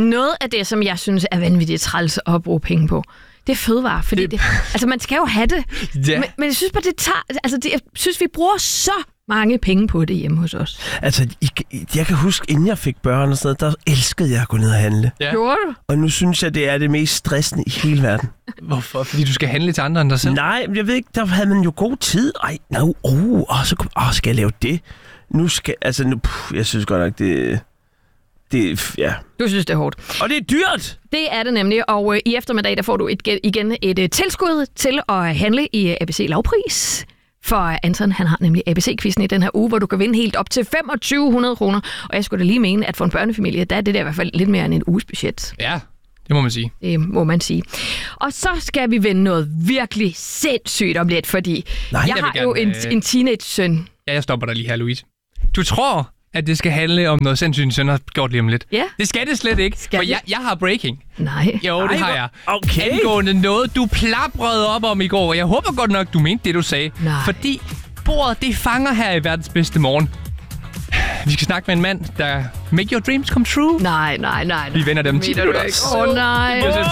noget af det, som jeg synes er vanvittigt træls at bruge penge på, det er fødevarer, fordi altså man skal jo have det. Ja. Men jeg synes bare, jeg synes, vi bruger så mange penge på det hjemme hos os. Altså, jeg kan huske, inden jeg fik børn og sådan noget, der elskede jeg at gå ned og handle. Ja. Gjorde du? Og nu synes jeg, det er det mest stressende i hele verden. Hvorfor? Fordi du skal handle til andre end dig selv? Nej, jeg ved ikke, der havde man jo god tid. Skal jeg lave det? Jeg synes godt nok, ja. Du synes, det er hårdt. Og det er dyrt! Det er det nemlig, og i eftermiddag der får du igen et tilskud til at handle i ABC Lavpris. For Anton, han har nemlig ABC-quizzen i den her uge, hvor du kan vinde helt op til 2.500 kroner. Og jeg skulle da lige mene, at for en børnefamilie, der er det der i hvert fald lidt mere end en uges budget. Ja, det må man sige. Det må man sige. Og så skal vi vinde noget virkelig sindssygt om lidt, fordi jeg har jo en teenage-søn. Ja, jeg stopper dig lige her, Louise. Du tror, at det skal handle om noget sindssygt, søn har gjort lige om lidt. Ja. Det skal det slet ikke, for jeg har breaking. Nej. Jo, det har jeg. Okay. Angående noget, du plaprede op om i går. Jeg håber godt nok, du mente det, du sagde. Nej. Fordi bordet, det fanger her i verdens bedste morgen. Vi skal snakke med en mand, der make your dreams come true. Nej. Vi vender dem 10 minutter. Åh, nej.